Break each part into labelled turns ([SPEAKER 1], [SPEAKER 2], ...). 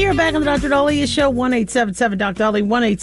[SPEAKER 1] you're back on the Dr. Dolly show, 1-877-Dr. Dolly,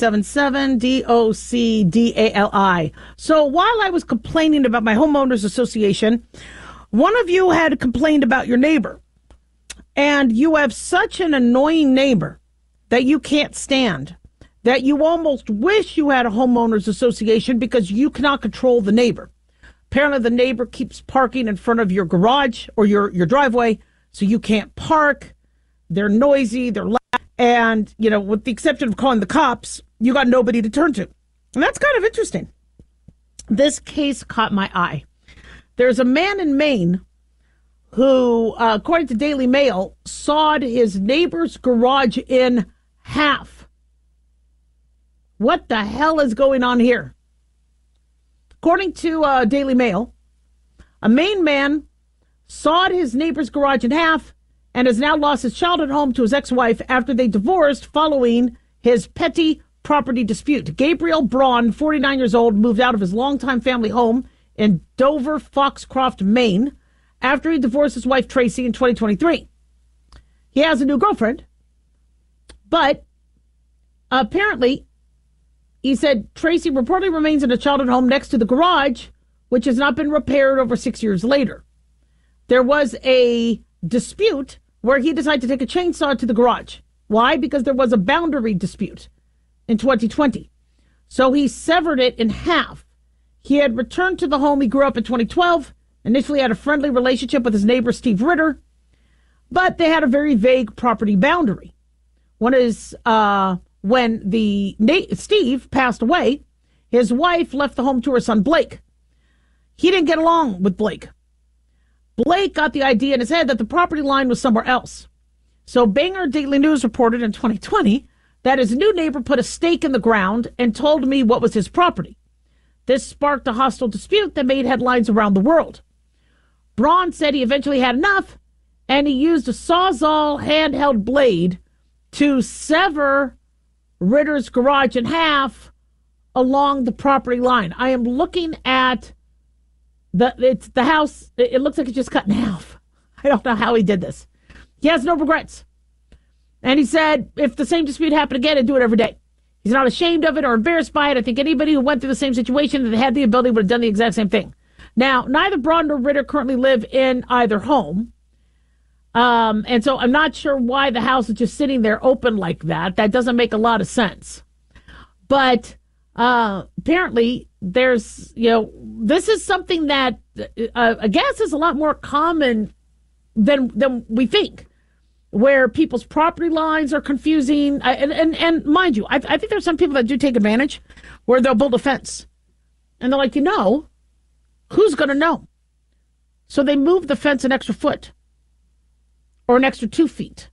[SPEAKER 1] 1-877-DOC-DALI. So while I was complaining about my homeowners association, one of you had complained about your neighbor. And you have such an annoying neighbor that you can't stand, that you almost wish you had a homeowners association because you cannot control the neighbor. Apparently the neighbor keeps parking in front of your garage or your driveway, so you can't park. They're noisy, they're loud, and, you know, with the exception of calling the cops, you got nobody to turn to. And that's kind of interesting. This case caught my eye. There's a man in Maine who, according to Daily Mail, sawed his neighbor's garage in half. What the hell is going on here? According to Daily Mail, a Maine man sawed his neighbor's garage in half and has now lost his childhood home to his ex-wife after they divorced following his petty property dispute. Gabriel Braun, 49 years old, moved out of his longtime family home in Dover, Foxcroft, Maine, after he divorced his wife, Tracy, in 2023. He has a new girlfriend, but apparently, he said Tracy reportedly remains in a childhood home next to the garage, which has not been repaired over 6 years later. There was a dispute where he decided to take a chainsaw to the garage. Why? Because there was a boundary dispute in 2020. So he severed it in half. He had returned to the home he grew up in 2012, initially had a friendly relationship with his neighbor, Steve Ritter, but they had a very vague property boundary. One is when Steve passed away, his wife left the home to her son, Blake. He didn't get along with Blake. Blake got the idea in his head that the property line was somewhere else. So Bangor Daily News reported in 2020 that his new neighbor put a stake in the ground and told me what was his property. This sparked a hostile dispute that made headlines around the world. Braun said he eventually had enough, and he used a Sawzall handheld blade to sever Ritter's garage in half along the property line. I am looking at the house. It looks like it's just cut in half. I don't know how he did this. He has no regrets. And he said if the same dispute happened again, he'd do it every day. He's not ashamed of it or embarrassed by it. I think anybody who went through the same situation and had the ability would have done the exact same thing. Now, neither Braun nor Ritter currently live in either home. And so I'm not sure why the house is just sitting there open like that. That doesn't make a lot of sense. But apparently there's, this is something that I guess is a lot more common than we think, where people's property lines are confusing. And mind you, I think there's some people that do take advantage where they'll build a fence. And they're like, who's going to know? So they move the fence an extra foot or an extra 2 feet.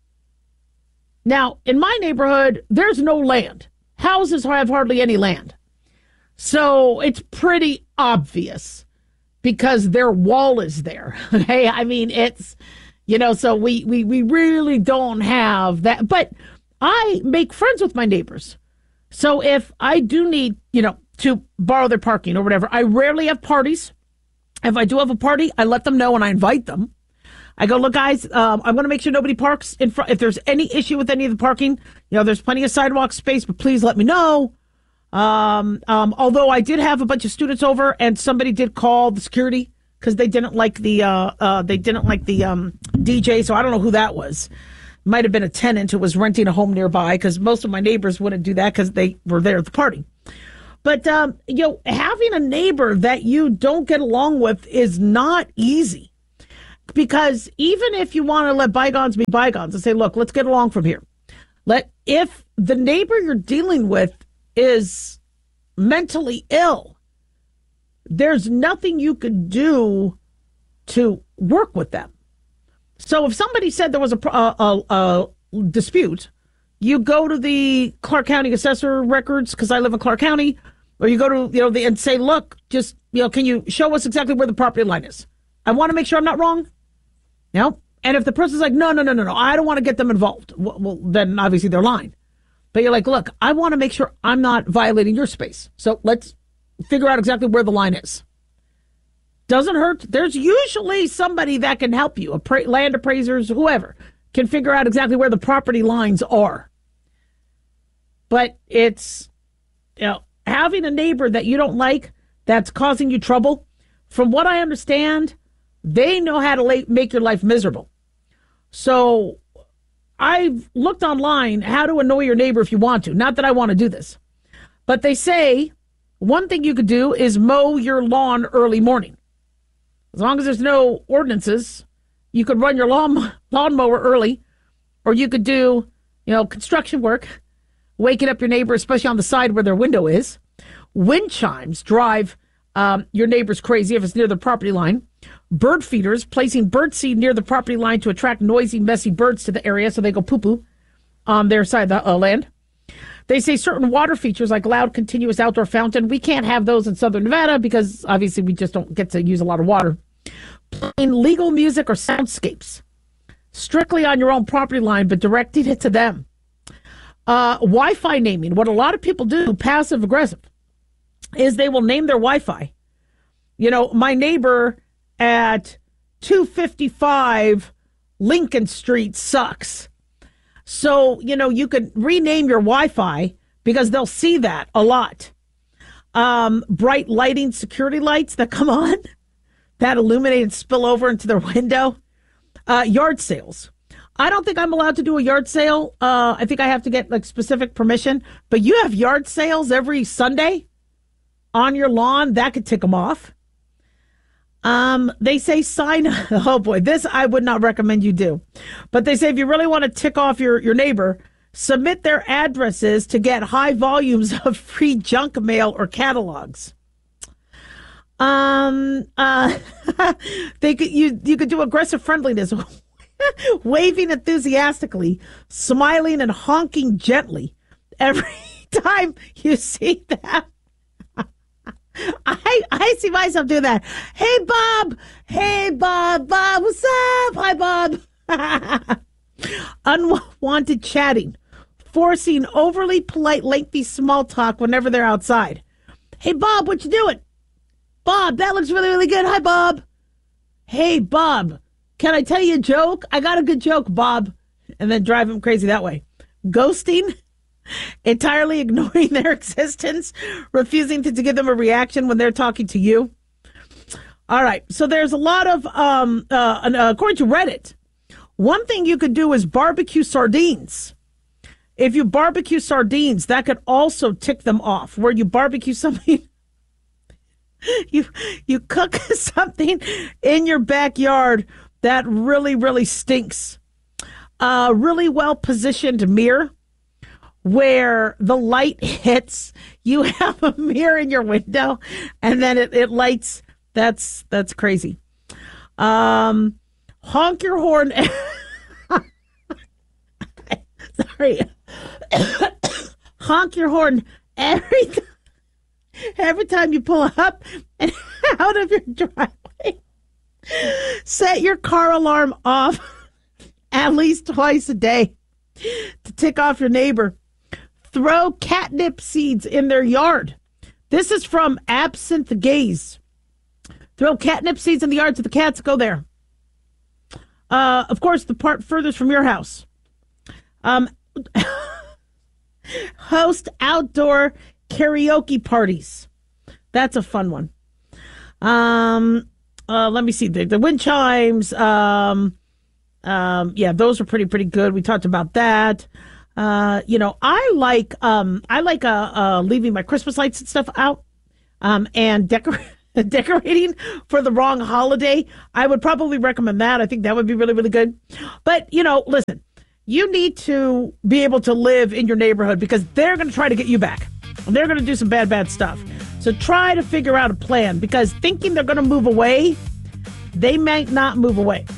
[SPEAKER 1] Now, in my neighborhood, there's no land. Houses have hardly any land. So it's pretty obvious because their wall is there. Okay, I mean, it's, so we really don't have that. But I make friends with my neighbors. So if I do need, to borrow their parking or whatever, I rarely have parties. If I do have a party, I let them know and I invite them. I go, look, guys, I'm going to make sure nobody parks in front. If there's any issue with any of the parking, there's plenty of sidewalk space, but please let me know. Although I did have a bunch of students over and somebody did call the security because they didn't like the DJ. So I don't know who that was. Might have been a tenant who was renting a home nearby because most of my neighbors wouldn't do that because they were there at the party. But, having a neighbor that you don't get along with is not easy. Because even if you want to let bygones be bygones and say, look, let's get along from here. If the neighbor you're dealing with is mentally ill, there's nothing you could do to work with them. So if somebody said there was a dispute, you go to the Clark County assessor records, because I live in Clark County, or you go to, and say, look, just, can you show us exactly where the property line is? I want to make sure I'm not wrong. And if the person's like, no, I don't want to get them involved. Well, then obviously they're lying. But you're like, look, I want to make sure I'm not violating your space. So let's figure out exactly where the line is. Doesn't hurt. There's usually somebody that can help you, land appraisers, whoever, can figure out exactly where the property lines are. But it's, having a neighbor that you don't like that's causing you trouble. From what I understand, they know how to make your life miserable. So I've looked online how to annoy your neighbor if you want to. Not that I want to do this. But they say one thing you could do is mow your lawn early morning. As long as there's no ordinances, you could run your lawnmower early, or you could do, construction work, waking up your neighbor, especially on the side where their window is. Wind chimes drive your neighbors crazy if it's near the property line. Bird feeders, placing bird seed near the property line to attract noisy, messy birds to the area so they go poo-poo on their side of the land. They say certain water features like loud, continuous outdoor fountain. We can't have those in Southern Nevada because obviously we just don't get to use a lot of water. Playing legal music or soundscapes strictly on your own property line, but directing it to them. Wi-Fi naming. What a lot of people do, passive aggressive, is they will name their Wi-Fi. My neighbor at 255 Lincoln Street sucks. So, you could rename your Wi-Fi because they'll see that a lot. Bright lighting, security lights that come on, that illuminate and spill over into their window. Yard sales. I don't think I'm allowed to do a yard sale. I think I have to get specific permission. But you have yard sales every Sunday on your lawn. That could tick them off. They say sign. Oh boy, this I would not recommend you do. But they say if you really want to tick off your neighbor, submit their addresses to get high volumes of free junk mail or catalogs. You could do aggressive friendliness, waving enthusiastically, smiling and honking gently every time you see them. I see myself do that. Hey, Bob. Hey, Bob. Bob, what's up? Hi, Bob. Unwanted chatting, forcing overly polite, lengthy small talk whenever they're outside. Hey, Bob, what you doing? Bob, that looks really, really good. Hi, Bob. Hey, Bob, can I tell you a joke? I got a good joke, Bob. And then drive them crazy that way. Ghosting. Entirely ignoring their existence, refusing to give them a reaction when they're talking to you. All right. So there's a lot of, according to Reddit, one thing you could do is barbecue sardines. If you barbecue sardines, that could also tick them off. Where you barbecue something, you cook something in your backyard that really, really stinks. Really well positioned mirror, where the light hits, you have a mirror in your window, and then it lights. That's crazy. Honk your horn. Sorry. Honk your horn every time you pull up and out of your driveway. Set your car alarm off at least twice a day to tick off your neighbor. Throw catnip seeds in their yard. This is from Absinthe Gaze. Throw catnip seeds in the yard so the cats go there. Of course, the part furthest from your house. Host outdoor karaoke parties. That's a fun one. Let me see. The wind chimes. Yeah, those are pretty good. We talked about that. I like leaving my Christmas lights and stuff out, and decorating for the wrong holiday. I would probably recommend that. I think that would be really, really good. But, listen, you need to be able to live in your neighborhood because they're going to try to get you back. And they're going to do some bad stuff. So try to figure out a plan because thinking they're going to move away, they might not move away.